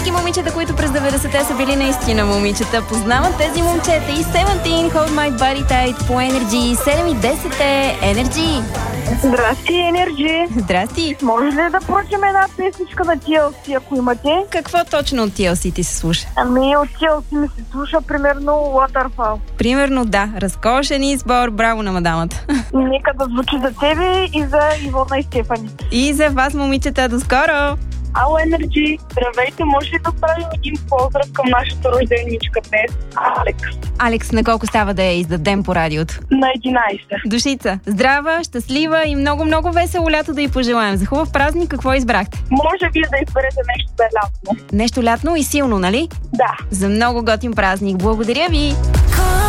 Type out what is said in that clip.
Момичета, които през 90-те са били наистина момичета, познават тези момчета и 17 Hold My Body Tight по Energy. 7 и 10 е Energy. Здрасти, Energy. Здрасти. Може ли да поръчаме една песничка на TLC, ако имате? Какво точно от TLC ти се слуша? Ами от TLC ми се слуша примерно Waterfall. Примерно да, разкошен избор, браво на мадамата. Нека да звучи за тебе и за Ивона и Стефани. И за вас, момичета, до скоро! Ало, Energy, здравейте, може ли да правим един поздрав към нашата рожденичка днес, Алекс? Алекс, на колко става да я издадем по радиото? На 11. Душица, здрава, щастлива и много весело лято да й пожелаем. За хубав празник какво избрахте? Може вие да изберете нещо да е лятно. Нещо лятно и силно, нали? Да. За много готин празник. Благодаря ви!